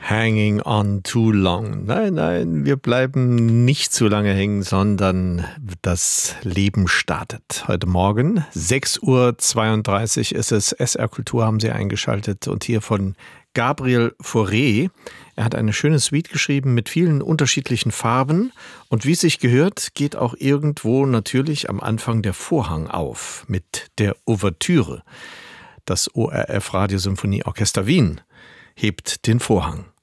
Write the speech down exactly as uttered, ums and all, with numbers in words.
Hanging on too long. Nein, nein, wir bleiben nicht zu lange hängen, sondern das Leben startet. Heute Morgen, sechs Uhr zweiunddreißig ist es, S R Kultur haben Sie eingeschaltet und hier von Gabriel Fauré. Er hat eine schöne Suite geschrieben mit vielen unterschiedlichen Farben und wie es sich gehört, geht auch irgendwo natürlich am Anfang der Vorhang auf mit der Ouvertüre. Das O R F Radiosymphonieorchester Wien hebt den Vorhang.